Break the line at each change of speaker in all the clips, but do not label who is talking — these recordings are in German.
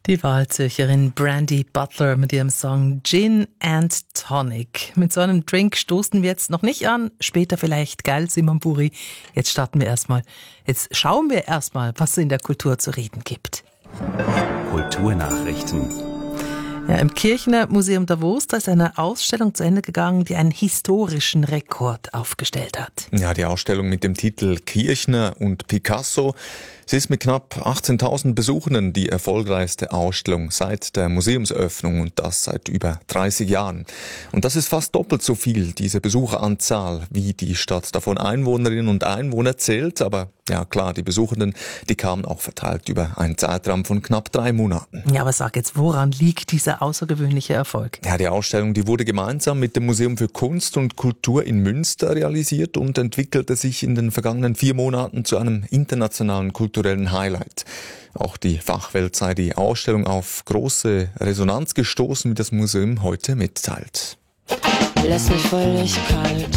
Die Wahlzürcherin Brandy Butler mit ihrem Song Gin and Tonic. Mit so einem Drink stoßen wir jetzt noch nicht an, später vielleicht, geil, Simon Buri. Jetzt schauen wir erstmal, was es in der Kultur zu reden gibt.
Kulturnachrichten.
Ja, im Kirchner Museum Davos, da ist eine Ausstellung zu Ende gegangen, die einen historischen Rekord aufgestellt hat.
Ja, die Ausstellung mit dem Titel Kirchner und Picasso. Sie ist mit knapp 18.000 Besuchenden die erfolgreichste Ausstellung seit der Museumsöffnung und das seit über 30 Jahren. Und das ist fast doppelt so viel, diese Besucheranzahl, wie die Stadt davon Einwohnerinnen und Einwohner zählt. Aber ja klar, die Besuchenden, die kamen auch verteilt über einen Zeitraum von knapp 3 Monaten.
Ja, aber sag jetzt, woran liegt dieser außergewöhnliche Erfolg?
Ja, die Ausstellung, die wurde gemeinsam mit dem Museum für Kunst und Kultur in Münster realisiert und entwickelte sich in den vergangenen 4 Monaten zu einem internationalen kulturellen Highlight. Auch die Fachwelt sei die Ausstellung auf große Resonanz gestoßen, wie das Museum heute mitteilt.
Lass mich völlig kalt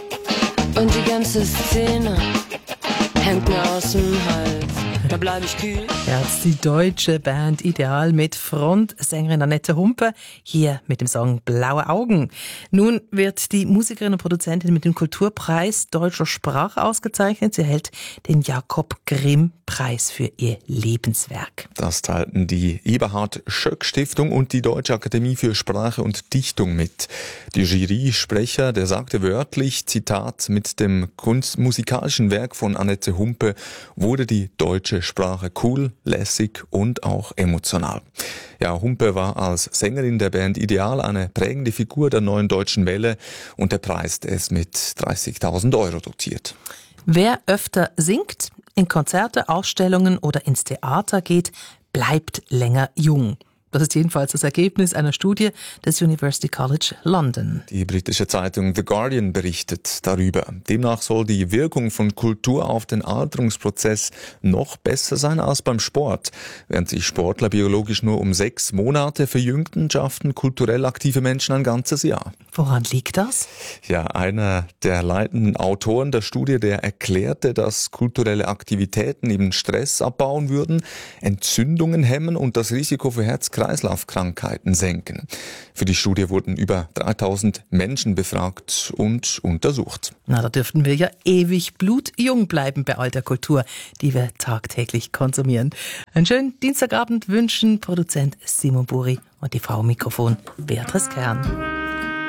und die ganze Szene hängt mir aus dem Hals. Da bleib ich kühl.
Ja, das ist die deutsche Band Ideal mit Frontsängerin Annette Humpe, hier mit dem Song Blaue Augen. Nun wird die Musikerin und Produzentin mit dem Kulturpreis deutscher Sprache ausgezeichnet. Sie erhält den Jakob-Grimm-Preis für ihr Lebenswerk.
Das teilten die Eberhard-Schöck-Stiftung und die Deutsche Akademie für Sprache und Dichtung mit. Die Jury-Sprecher, der sagte wörtlich, Zitat, mit dem kunstmusikalischen Werk von Annette Humpe wurde die deutsche Sprache cool, lässig und auch emotional. Ja, Humpe war als Sängerin der Band Ideal eine prägende Figur der neuen deutschen Welle und der Preis ist mit 30.000 € dotiert.
Wer öfter singt, in Konzerte, Ausstellungen oder ins Theater geht, bleibt länger jung. Das ist jedenfalls das Ergebnis einer Studie des University College London.
Die britische Zeitung The Guardian berichtet darüber. Demnach soll die Wirkung von Kultur auf den Alterungsprozess noch besser sein als beim Sport. Während sich Sportler biologisch nur um 6 Monate verjüngten, schafften kulturell aktive Menschen ein ganzes Jahr.
Woran liegt das?
Ja, einer der leitenden Autoren der Studie, der erklärte, dass kulturelle Aktivitäten eben Stress abbauen würden, Entzündungen hemmen und das Risiko für Herz-Kreislauf-Krankheiten senken. Für die Studie wurden über 3.000 Menschen befragt und untersucht.
Na, da dürften wir ja ewig blutjung bleiben bei all der Kultur, die wir tagtäglich konsumieren. Einen schönen Dienstagabend wünschen Produzent Simon Buri und die Frau am Mikrofon Beatrice Kern.